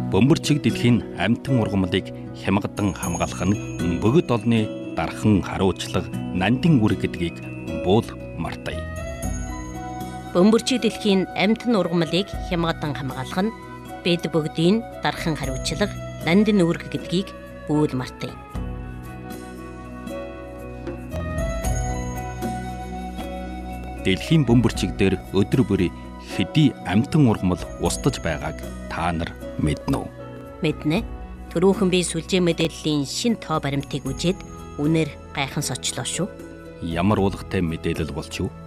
Бөмбөрчиг дэлхийн амьтан ургамлыг хямгадан хамгаалах нь бөгөд олны дархан харуулчлага нандин үр гэдгийг буул мартая. Бөмбөрчиг дэлхийн амьтан ургамлыг хямгадан хамгаалах нь бид бүгдийн дархан хариуцлага нандин үүрэг гэдгийг буул мартая. Дэлхийн бөмбөрчиг дээр өдөр бүр хэдий амьтан ургамал устж байгааг та нар мэднэ үү? Мэднэ. Түрүүхэн би сүлжээ мэдээллийн шин тоо баримтыг үзээд үнээр гайхан сочлоо шүү. Ямар уулгатай мэдээлэл болж юу?